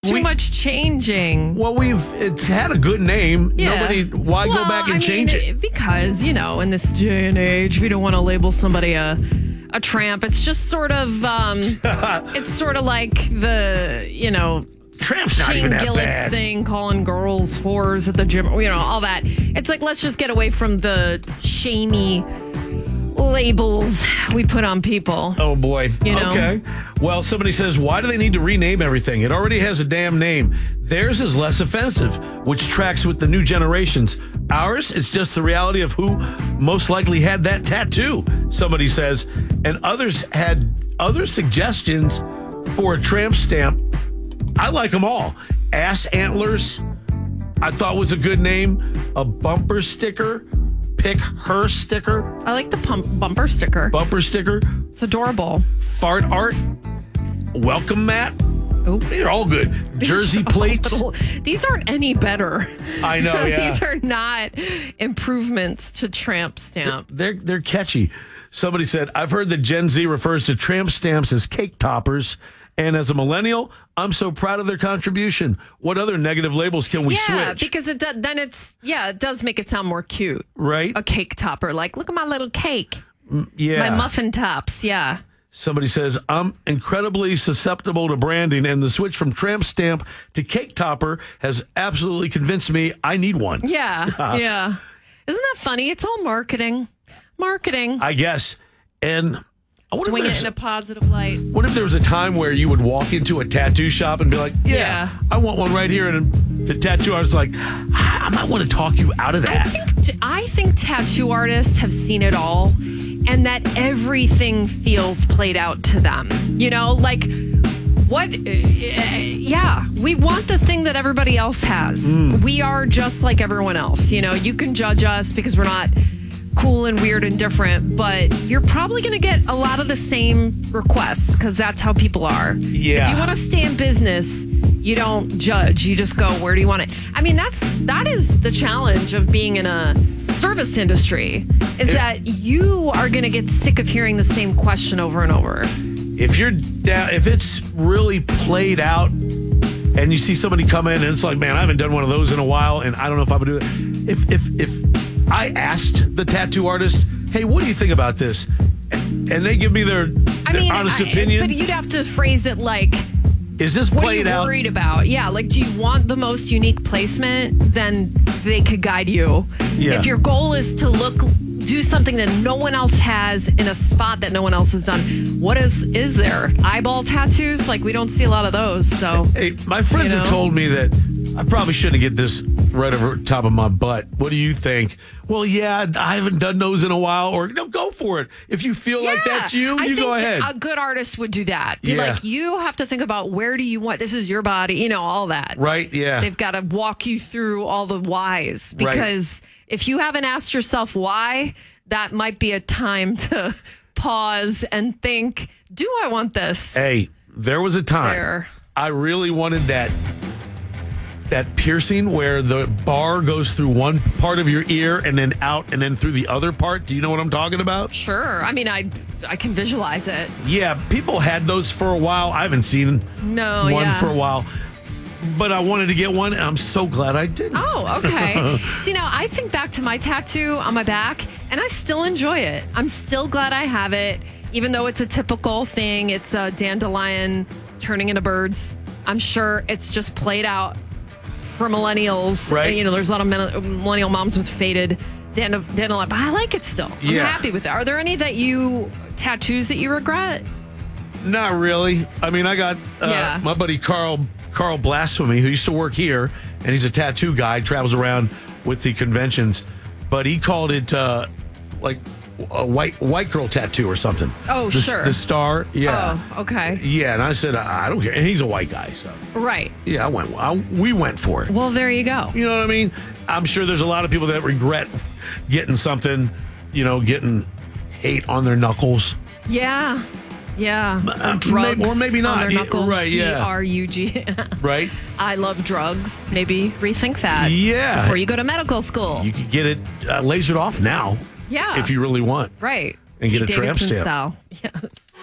too much changing. Well, it's had a good name. Yeah. Why go back and change it? Because, in this day and age, we don't want to label somebody a tramp. It's just sort of, it's sort of like the, Tramp's not even Shane that Gillis bad. thing, calling girls whores at the gym, all that. It's like, let's just get away from the shamey labels we put on people. Oh, boy. Okay. Well, somebody says, why do they need to rename everything? It already has a damn name. Theirs is less offensive, which tracks with the new generations. Ours is just the reality of who most likely had that tattoo, somebody says. And others had other suggestions for a tramp stamp. I like them all. Ass antlers, I thought was a good name. A bumper sticker. Pick her sticker. I like the bumper sticker. Bumper sticker. It's adorable. Fart art. Welcome mat. Oop. They're all good. Jersey plates. These aren't any better. I know, yeah. These are not improvements to tramp stamp. They're catchy. Somebody said, I've heard that Gen Z refers to tramp stamps as cake toppers. And as a millennial, I'm so proud of their contribution. What other negative labels can we switch? Yeah, because it does make it sound more cute. Right? A cake topper. Like, look at my little cake. Yeah. My muffin tops. Yeah. Somebody says, I'm incredibly susceptible to branding, and the switch from tramp stamp to cake topper has absolutely convinced me I need one. Yeah. Yeah. Isn't that funny? It's all marketing. I guess. And I wonder swing it in a positive light. What if there was a time where you would walk into a tattoo shop and be like, yeah. I want one right here. And the tattoo artist is like, I might want to talk you out of that. I think tattoo artists have seen it all and that everything feels played out to them. Like what? Yeah, we want the thing that everybody else has. We are just like everyone else. You can judge us because we're not cool and weird and different, but you're probably going to get a lot of the same requests because that's how people are. Yeah. If you want to stay in business, you don't judge. You just go, where do you want it? I mean, that is the challenge of being in a service industry, is that you are going to get sick of hearing the same question over and over. If it's really played out and you see somebody come in and it's like, man, I haven't done one of those in a while and I don't know if I would do it. If I asked the tattoo artist, hey, what do you think about this? And they give me their honest opinion. But you'd have to phrase it like, is this played out? What are you worried about? Yeah, like, do you want the most unique placement? Then they could guide you. Yeah. If your goal is to do something that no one else has in a spot that no one else has done, what is there? Eyeball tattoos? Like, we don't see a lot of those. So, hey, my friends have told me that I probably shouldn't get this right over top of my butt. What do you think? Well, yeah, I haven't done those in a while. Or no, go for it. If you feel like that's you go ahead. A good artist would do that. Be like, you have to think about where do you want, this is your body, all that. Right, yeah. They've got to walk you through all the whys. Because if you haven't asked yourself why, that might be a time to pause and think, do I want this? Hey, there was a time I really wanted that piercing where the bar goes through one part of your ear and then out and then through the other part. Do you know what I'm talking about? Sure. I mean, I can visualize it. Yeah, people had those for a while. I haven't seen one for a while. But I wanted to get one, and I'm so glad I didn't. Oh, okay. See, now I think back to my tattoo on my back, and I still enjoy it. I'm still glad I have it, even though it's a typical thing. It's a dandelion turning into birds. I'm sure it's just played out for millennials. Right. And, there's a lot of millennial moms with faded dandelion, but I like it still. I'm happy with it. Are there any tattoos that you regret? Not really. I mean, I got my buddy Carl Blasphemy, who used to work here, and he's a tattoo guy, travels around with the conventions, but he called it like a white girl tattoo or something. Oh, sure. The star. Yeah. Oh, okay. Yeah, and I said, I don't care. And he's a white guy, so. Right. Yeah, we went for it. Well, there you go. You know what I mean? I'm sure there's a lot of people that regret getting something, getting hate on their knuckles. Yeah. Yeah. Drugs or maybe not. on their knuckles. Right, yeah. D-R-U-G. Right. I love drugs. Maybe rethink that. Yeah. Before you go to medical school. You could get it lasered off now. Yeah. If you really want. Right. And get a tramp stamp. Style. Yes.